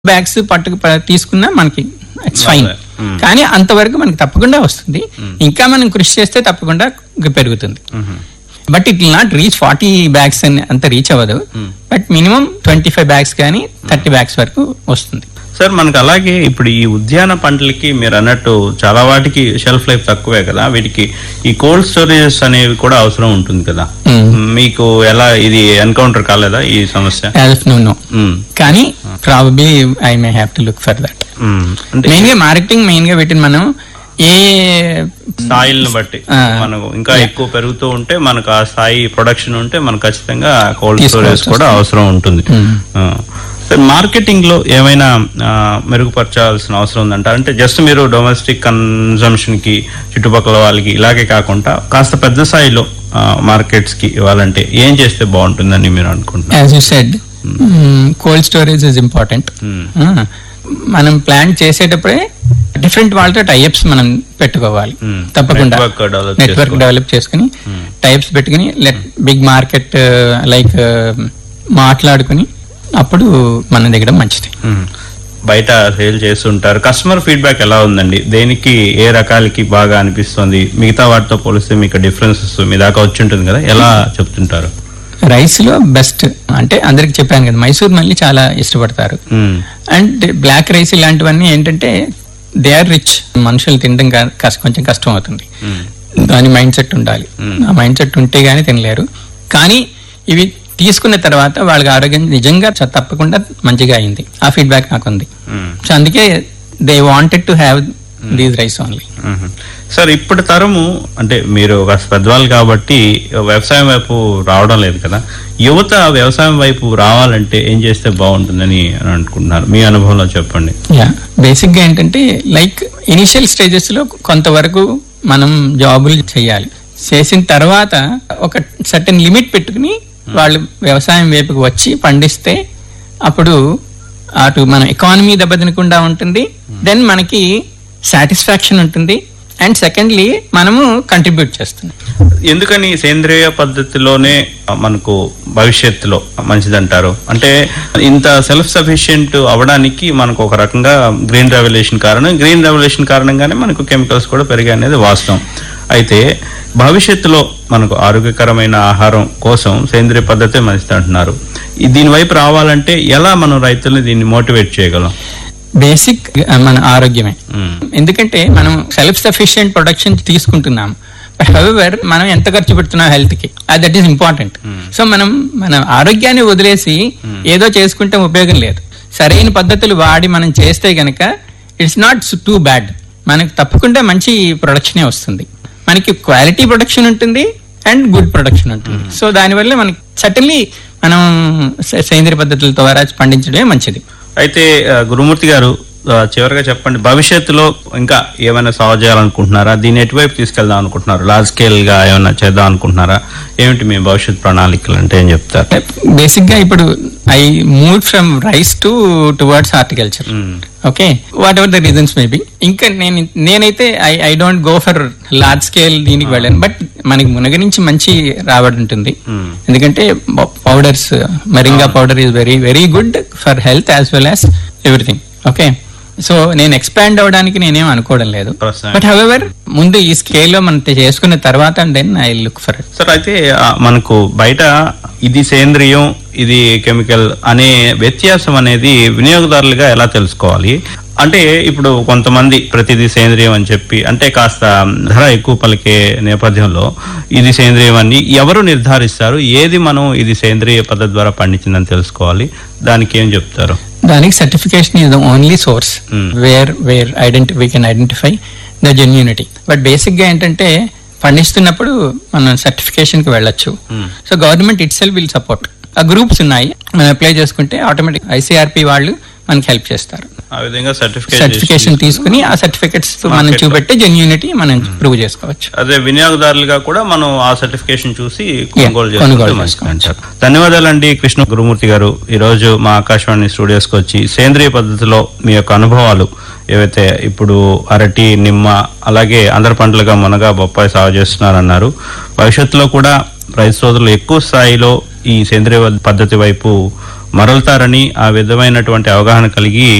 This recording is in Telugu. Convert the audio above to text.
బ్యాగ్స్ తీసుకున్నా మనకి ఇట్స్ ఫైన్. కానీ అంతవరకు మనకి తప్పకుండా వస్తుంది. ఇంకా మనం కృషి చేస్తే తప్పకుండా పెరుగుతుంది. But it will not reach 40 bags అని అంత రీచ్ అవ్వదు. బట్ మినిమం 25 బ్యాగ్స్ కానీ 30 బ్యాగ్స్ వరకు వస్తుంది. సార్, మనకు అలాగే ఇప్పుడు ఈ ఉద్యాన పంటలకి మీరు అన్నట్టు చాలా వాటికి షెల్ఫ్ లైఫ్ తక్కువే కదా, వీటికి ఈ కోల్డ్ స్టోరేజెస్ అనేవి కూడా అవసరం ఉంటుంది కదా. మీకు ఎలా ఇది ఎన్కౌంటర్ కాలేదా ఈ సమస్య? కానీ probably I may have to look for that. Main గా మార్కెటింగ్ మెయిన్ గా పెట్టిన మనం ఏ స్థాయిలను బట్టి మనకు ఇంకా ఎక్కువ పెరుగుతూ ఉంటే మనకు ఆ స్థాయి ప్రొడక్షన్ ఉంటే మనకు ఖచ్చితంగా కోల్డ్ స్టోరేజ్ కూడా అవసరం ఉంటుంది. మార్కెటింగ్ లో ఏమైనా మెరుగుపరచాల్సిన అవసరం ఉందంటారు? అంటే జస్ట్ మీరు డొమెస్టిక్ కన్సంప్షన్ కి చుట్టుపక్కల వాళ్ళకి ఇలాగే కాకుండా కాస్త పెద్ద స్థాయిలో మార్కెట్స్ కి ఇవ్వాలంటే ఏం చేస్తే బాగుంటుందని మీరు అనుకుంటున్నారు? As you said, cold storage is important. మనం ప్లాన్ చేసేటప్పుడే డిఫరెంట్ వాళ్ళతో టైప్స్ మనం పెట్టుకోవాలి. తప్పకుండా నెట్వర్క్ డెవలప్ చేసుకుని టైప్స్ పెట్టుకుని బిగ్ మార్కెట్ లైక్ మాట్లాడుకుని అప్పుడు మన దగ్గర మంచిది. బయట సేల్ చేస్తుంటారు. కస్టమర్ ఫీడ్బ్యాక్ ఎలా ఉందండి? దేనికి ఏ రకాలకి బాగా అనిపిస్తుంది? మిగతా వాటితో పోలిస్తే మీకు డిఫరెన్సెస్ మీ దాకా వచ్చి ఉంటుంది కదా, ఎలా చెప్తుంటారు? రైస్ లో బెస్ట్ అంటే అందరికి చెప్పాను కదా, మైసూర్ మళ్ళీ చాలా ఇష్టపడతారు. అండ్ బ్లాక్ రైస్ ఇలాంటివన్నీ ఏంటంటే దే ఆర్ రిచ్. మనుషులు తినడం కొంచెం కష్టం అవుతుంది. దాని మైండ్ సెట్ ఉండాలి. ఆ మైండ్ సెట్ ఉంటే గానీ తినలేరు. కానీ ఇవి తీసుకున్న తర్వాత వాళ్ళకి ఆరోగ్యం నిజంగా తప్పకుండా మంచిగా అయింది. ఆ ఫీడ్బ్యాక్ నాకు ఉంది. సో అందుకే they wanted to have these rice only. Sir, ఇప్పటి తరము అంటే మీరు ఒక పెద్దవాళ్ళు కాబట్టి వ్యవసాయం వైపు రావడం లేదు కదా, యువత వ్యవసాయం వైపు రావాలంటే ఏం చేస్తే బాగుంటుందని అనుకుంటున్నారు? మీ అనుభవంలో చెప్పండి. బేసిక్ గా ఏంటంటే లైక్ ఇనిషియల్ స్టేజెస్ లో కొంతవరకు మనం జాబులు చేయాలి. చేసిన తర్వాత ఒక సర్టెన్ లిమిట్ పెట్టుకుని వాళ్ళు వ్యవసాయం వైపుకి వచ్చి పండిస్తే అప్పుడు అటు మన ఎకానమీ దెబ్బతినకుండా ఉంటుంది. దెన్ మనకి సాటిస్ఫాక్షన్ ఉంటుంది. అండ్ సెకండ్లీ మనము కంట్రిబ్యూట్ చేస్తున్నాం. ఎందుకని సేంద్రియ పద్ధతిలోనే మనకు భవిష్యత్తులో మంచిదంటారు? అంటే ఇంత సెల్ఫ్ సఫిషియెంట్ అవడానికి మనకు ఒక రకంగా గ్రీన్ రెవల్యూషన్ కారణం. గ్రీన్ రెవల్యూషన్ కారణంగానే మనకు కెమికల్స్ కూడా పెరిగాయి అనేది వాస్తవం. అయితే భవిష్యత్తులో మనకు ఆరోగ్యకరమైన ఆహారం కోసం సేంద్రియ పద్ధతే మంచిది అంటున్నారు. దీని వైపు రావాలంటే ఎలా మనం రైతుల్ని దీన్ని మోటివేట్ చేయగలం? బేసిక్ మన ఆరోగ్యమే. ఎందుకంటే మనం సెల్ఫ్ సఫిషియెంట్ ప్రొడక్షన్ తీసుకుంటున్నాం. హౌవెవర్ మనం ఎంత ఖర్చు పెడుతున్నాం హెల్త్ కి, దట్ ఈస్ ఇంపార్టెంట్. సో మనం మన ఆరోగ్యాన్ని వదిలేసి ఏదో చేసుకుంటే ఉపయోగం లేదు. సరైన పద్ధతులు వాడి మనం చేస్తే గనక ఇట్స్ నాట్ టూ బ్యాడ్. మనకు తప్పకుండా మంచి ప్రొడక్షనే వస్తుంది. మనకి క్వాలిటీ ప్రొడక్షన్ ఉంటుంది అండ్ గుడ్ ప్రొడక్షన్ ఉంటుంది. సో దానివల్ల మనకి సర్టన్లీ మనం సేంద్రియ పద్ధతుల ద్వారా పండించడమే మంచిది. అయితే గురుమూర్తి గారు, చివరిగా చెప్పండి, భవిష్యత్తులో ఇంకా ఏమైనా సాల్వ్ చేయాలనుకుంటున్నారా? దీన్ని ఎటువైపు తీసుకెళ్దాం అనుకుంటున్నారు? లార్జ్ స్కేల్ గా ఏమైనా చేద్దాం అనుకుంటున్నారా? ఏమిటి మీ భవిష్యత్ ప్రణాళికలు అంటే ఏం చెప్తారు? బేసిక్ గా ఇప్పుడు I move from rice towards horticulture. Okay, what ever the reasons may be. ఇంకా నేనైతే I don't go for large scale దీనికి వెళ్ళాను. బట్ మనకి మునగ నుంచి మంచి రాబడి ఉంటుంది. ఎందుకంటే powders, మరింగా powder is very very good for health as well as everything. Okay, so నేను ఎక్స్పాండ్ అవడానికి నేనేం అనుకోవడం లేదు. బట్ హౌవెవర్ ముందు ఈ స్కేల్ లో మనం చేసుకున్న తర్వాత then I look for it. Sir, అయితే మనకు బయట ఇది సేంద్రియం, ఇది కెమికల్ అనే వ్యత్యాసం అనేది వినియోగదారులుగా ఎలా తెలుసుకోవాలి? అంటే ఇప్పుడు కొంతమంది ప్రతిదీ సేంద్రియం అని చెప్పి, అంటే కాస్త ధర ఎక్కువ పలికే నేపథ్యంలో ఇది సేంద్రియం అని ఎవరు నిర్ధారిస్తారు? ఏది మనం ఇది సేంద్రియ పద్ధతి ద్వారా పండించిందని తెలుసుకోవాలి? దానికి ఏం చెప్తారు? దానికి certification is the only source where we can identify the genuinity. But basic గా ఏంటంటే పండిస్తున్నప్పుడు మనం సర్టిఫికేషన్ కి వెళ్ళొచ్చు. So government it self will support. ఆ గ్రూప్స్ ఉన్నాయి, మనం అప్లై చేసుకుంటే ఆటోమేటిక్ ICRP వాళ్ళు మనకి హెల్ప్ చేస్తారు. ఆ విధంగా సర్టిఫికేషన్ తీసుకుని ఆ సర్టిఫికేట్స్ మనం చూపెట్టి జెన్యూనిటీ మనం ప్రూవ్ చేసుకోవచ్చు. అదే వినియోగదారులుగా కూడా మనం ఆ సర్టిఫికేషన్ చూసి కొనుగోలు చేసుకోవచ్చు. ధన్యవాదాలండి కృష్ణ గురుమూర్తి గారు. ఈ రోజు మా ఆకాశవాణి స్టూడియోస్ కి వచ్చి సేంద్రియ పద్ధతిలో మీ యొక్క అనుభవాలు ఏవైతే ఇప్పుడు అరటి, నిమ్మ, అలాగే అందరి పంటలుగా మునగ, బొప్పాయి సాగు చేస్తున్నారన్నారు. భవిష్యత్తులో కూడా రైతు సోదరులు ఎక్కువ స్థాయిలో ఈ సేంద్రియ పద్ధతి వైపు మరలుతారని, ఆ విధమైనటువంటి అవగాహన కలిగి